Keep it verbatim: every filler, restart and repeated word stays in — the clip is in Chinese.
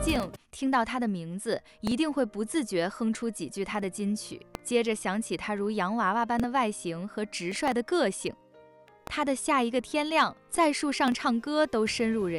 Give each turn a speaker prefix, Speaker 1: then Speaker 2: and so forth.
Speaker 1: 静听到他的名字，一定会不自觉哼出几句他的金曲，接着想起他如洋娃娃般的外形和直率的个性。他的下一个天亮，在树上唱歌都深入人